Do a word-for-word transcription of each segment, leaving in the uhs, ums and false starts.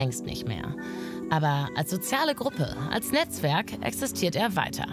längst nicht mehr. Aber als soziale Gruppe, als Netzwerk existiert er weiter.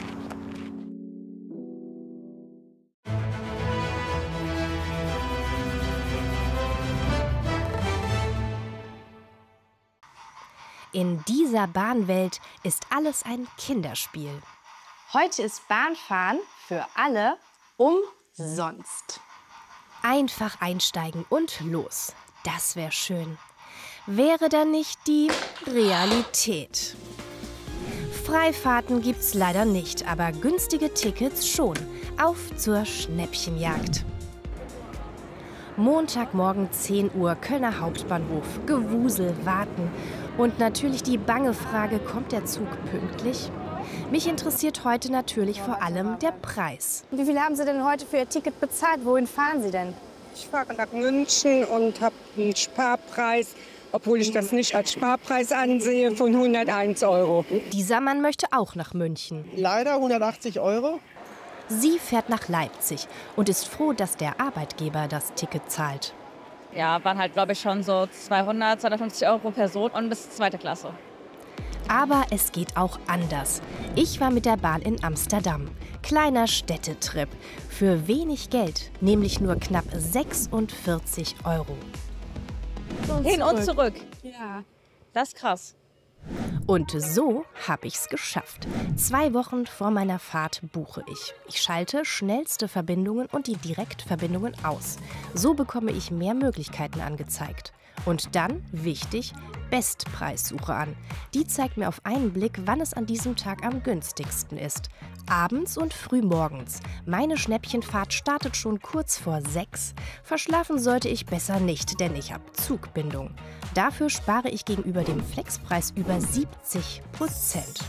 In dieser Bahnwelt ist alles ein Kinderspiel. Heute ist Bahnfahren für alle umsonst. Einfach einsteigen und los. Das wäre schön. Wäre dann nicht die Realität. Freifahrten gibt's leider nicht, aber günstige Tickets schon. Auf zur Schnäppchenjagd. Montagmorgen zehn Uhr, Kölner Hauptbahnhof. Gewusel, warten. Und natürlich die bange Frage, kommt der Zug pünktlich? Mich interessiert heute natürlich vor allem der Preis. Wie viel haben Sie denn heute für Ihr Ticket bezahlt? Wohin fahren Sie denn? Ich fahre nach München und habe einen Sparpreis, obwohl ich das nicht als Sparpreis ansehe, von hunderteins Euro. Dieser Mann möchte auch nach München. Leider hundertachtzig Euro. Sie fährt nach Leipzig und ist froh, dass der Arbeitgeber das Ticket zahlt. Ja, waren halt, glaube ich, schon so zweihundert, zweihundertfünfzig Euro pro Person und bis zweite Klasse. Aber es geht auch anders. Ich war mit der Bahn in Amsterdam. Kleiner Städtetrip. Für wenig Geld, nämlich nur knapp sechsundvierzig Euro. Hin und zurück. Ja. Das ist krass. Und so habe ich's geschafft. Zwei Wochen vor meiner Fahrt buche ich. Ich schalte schnellste Verbindungen und die Direktverbindungen aus. So bekomme ich mehr Möglichkeiten angezeigt. Und dann, wichtig, Bestpreissuche an. Die zeigt mir auf einen Blick, wann es an diesem Tag am günstigsten ist. Abends und frühmorgens. Meine Schnäppchenfahrt startet schon kurz vor sechs. Verschlafen sollte ich besser nicht, denn ich habe Zugbindung. Dafür spare ich gegenüber dem Flexpreis über siebzig Prozent.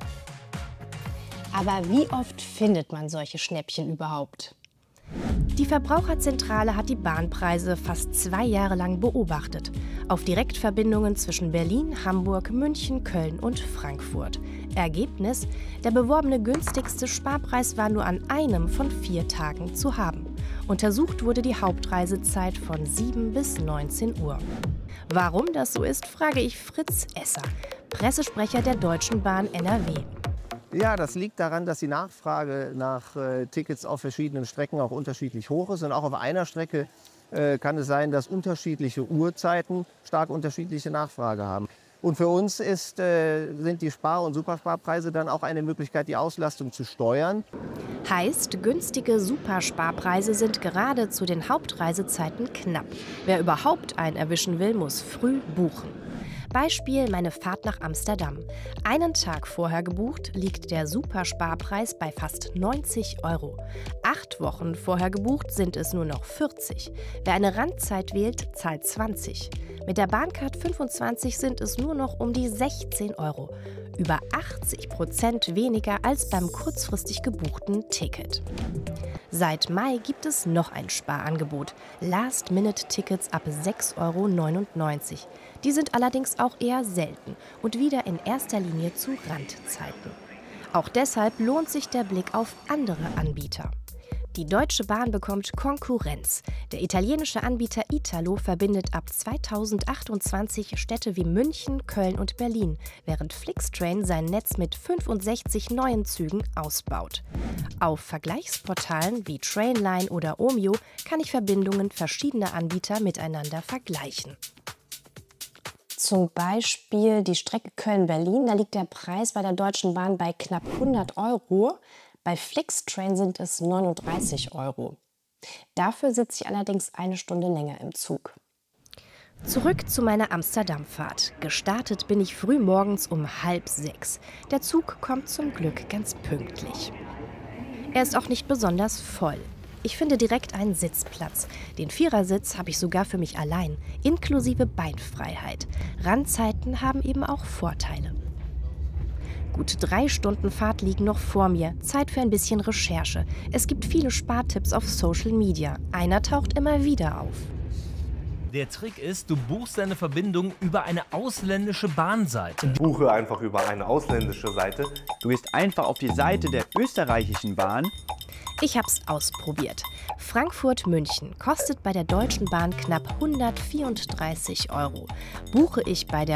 Aber wie oft findet man solche Schnäppchen überhaupt? Die Verbraucherzentrale hat die Bahnpreise fast zwei Jahre lang beobachtet. Auf Direktverbindungen zwischen Berlin, Hamburg, München, Köln und Frankfurt. Ergebnis: Der beworbene günstigste Sparpreis war nur an einem von vier Tagen zu haben. Untersucht wurde die Hauptreisezeit von sieben bis neunzehn Uhr. Warum das so ist, frage ich Fritz Esser, Pressesprecher der Deutschen Bahn N R W. Ja, das liegt daran, dass die Nachfrage nach äh, Tickets auf verschiedenen Strecken auch unterschiedlich hoch ist. Und auch auf einer Strecke äh, kann es sein, dass unterschiedliche Uhrzeiten stark unterschiedliche Nachfrage haben. Und für uns ist, äh, sind die Spar- und Supersparpreise dann auch eine Möglichkeit, die Auslastung zu steuern. Heißt, günstige Supersparpreise sind gerade zu den Hauptreisezeiten knapp. Wer überhaupt einen erwischen will, muss früh buchen. Beispiel meine Fahrt nach Amsterdam. Einen Tag vorher gebucht, liegt der Supersparpreis bei fast neunzig Euro. Acht Wochen vorher gebucht sind es nur noch vierzig. Wer eine Randzeit wählt, zahlt zwanzig. Mit der Bahncard fünfundzwanzig sind es nur noch um die sechzehn Euro. Über achtzig Prozent weniger als beim kurzfristig gebuchten Ticket. Seit Mai gibt es noch ein Sparangebot. Last-Minute-Tickets ab sechs Euro neunundneunzig. Die sind allerdings auch eher selten und wieder in erster Linie zu Randzeiten. Auch deshalb lohnt sich der Blick auf andere Anbieter. Die Deutsche Bahn bekommt Konkurrenz. Der italienische Anbieter Italo verbindet ab zweitausendachtundzwanzig Städte wie München, Köln und Berlin, während Flixtrain sein Netz mit fünfundsechzig neuen Zügen ausbaut. Auf Vergleichsportalen wie Trainline oder Omio kann ich Verbindungen verschiedener Anbieter miteinander vergleichen. Zum Beispiel die Strecke Köln-Berlin, da liegt der Preis bei der Deutschen Bahn bei knapp hundert Euro. Bei Flixtrain sind es neununddreißig Euro. Dafür sitze ich allerdings eine Stunde länger im Zug. Zurück zu meiner Amsterdam-Fahrt. Gestartet bin ich früh morgens um halb sechs. Der Zug kommt zum Glück ganz pünktlich. Er ist auch nicht besonders voll. Ich finde direkt einen Sitzplatz. Den Vierersitz habe ich sogar für mich allein, inklusive Beinfreiheit. Randzeiten haben eben auch Vorteile. Gut drei Stunden Fahrt liegen noch vor mir. Zeit für ein bisschen Recherche. Es gibt viele Spartipps auf Social Media. Einer taucht immer wieder auf. Der Trick ist, du buchst deine Verbindung über eine ausländische Bahnseite. Buche einfach über eine ausländische Seite. Du gehst einfach auf die Seite der österreichischen Bahn. Ich hab's ausprobiert. Frankfurt-München kostet bei der Deutschen Bahn knapp hundertvierunddreißig Euro. Buche ich bei der